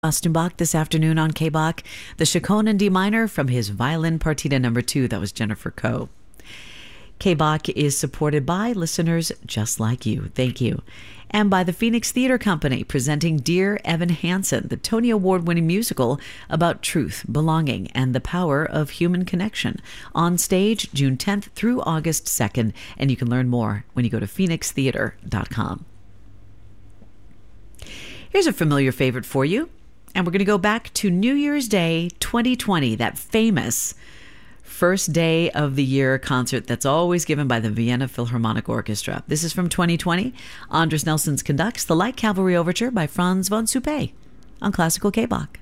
Ostenbach this afternoon on K-Bach, the Chaconne in D minor from his Violin Partita No. 2. That was Jennifer Coe. K-Bach is supported by listeners just like you. Thank you. And by the Phoenix Theater Company, presenting Dear Evan Hansen, the Tony Award-winning musical about truth, belonging, and the power of human connection. On stage June 10th through August 2nd, and you can learn more when you go to phoenixtheater.com. Here's a familiar favorite for you. And we're going to go back to New Year's Day 2020, that famous first day of the year concert that's always given by the Vienna Philharmonic Orchestra. This is from 2020. Andres Nelsons conducts the Light Cavalry Overture by Franz von Suppé on Classical K-Bach.